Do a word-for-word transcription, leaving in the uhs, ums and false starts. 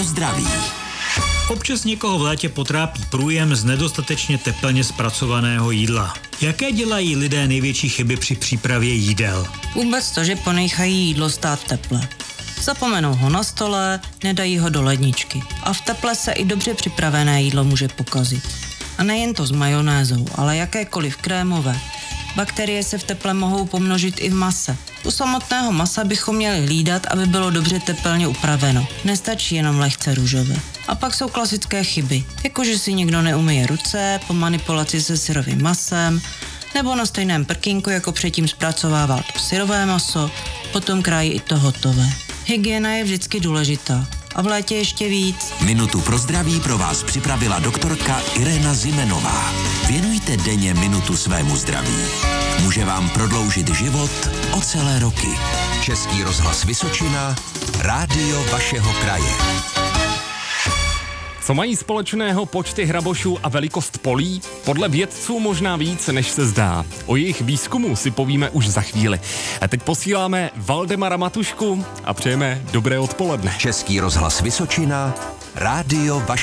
zdraví. Občas někoho v létě potrápí průjem z nedostatečně teplně zpracovaného jídla. Jaké dělají lidé největší chyby při přípravě jídel? Vůbec to, že ponechají jídlo stát v teple. Zapomenou ho na stole, nedají ho do ledničky. A v teple se i dobře připravené jídlo může pokazit. A nejen to s majonézou, ale jakékoliv krémové. Bakterie se v teple mohou pomnožit i v mase. U samotného masa bychom měli hlídat, aby bylo dobře tepelně upraveno. Nestačí jenom lehce růžové. A pak jsou klasické chyby, jako že si někdo neumyje ruce po manipulaci se syrovým masem, nebo na stejném prkínku, jako předtím zpracovával to syrové maso, potom krájí i to hotové. Hygiena je vždycky důležitá. A v létě ještě víc. Minutu pro zdraví pro vás připravila doktorka Irena Zimenová. Věnujte denně minutu svému zdraví. Může vám prodloužit život o celé roky. Český rozhlas Vysočina, rádio vašeho kraje. Co mají společného počty hrabošů a velikost polí? Podle vědců možná víc, než se zdá. O jejich výzkumu si povíme už za chvíli. A teď posíláme Valdemara Matušku a přejeme dobré odpoledne. Český rozhlas Vysočina, rádio vašeho